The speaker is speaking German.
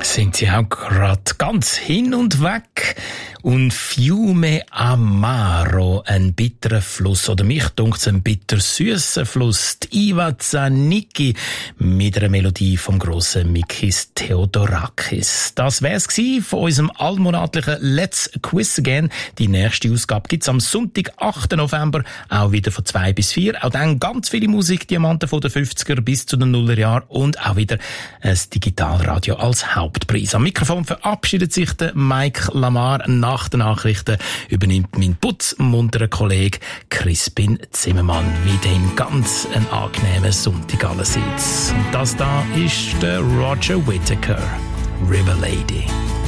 sind sie auch gerade ganz hin und weg. Und Fiume Amaro, ein bitterer Fluss, oder mich dunkt's ein bitter-süsser Fluss, die Iva Zanicki mit einer Melodie vom grossen Mikis Theodorakis. Das wär's gewesen von unserem allmonatlichen Let's Quiz Again. Die nächste Ausgabe gibt's am Sonntag, 8. November, auch wieder von 2 bis 4. Auch dann ganz viele Musikdiamanten von den 50er bis zu den Nullerjahren und auch wieder ein Digitalradio als Hauptpreis. Am Mikrofon verabschiedet sich der Mike Lamar. Nach den Nachrichten übernimmt mein putzmunterer Kollege Crispin Zimmermann. Weiterhin ganz ein angenehmer Sonntag allerseits. Und das da ist der Roger Whittaker, River Lady.